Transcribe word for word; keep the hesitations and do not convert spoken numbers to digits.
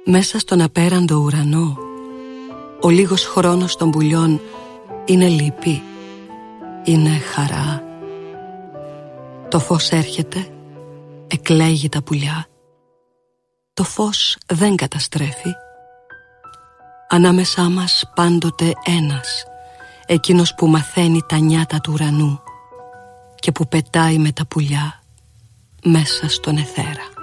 Μέσα στον απέραντο ουρανό, ο λίγος χρόνος των πουλιών είναι λύπη, είναι χαρά. Το φως έρχεται, εκλέγει τα πουλιά. Το φως δεν καταστρέφει. Ανάμεσά μας πάντοτε ένας, εκείνος που μαθαίνει τα νιάτα του ουρανού και που πετάει με τα πουλιά μέσα στον αιθέρα.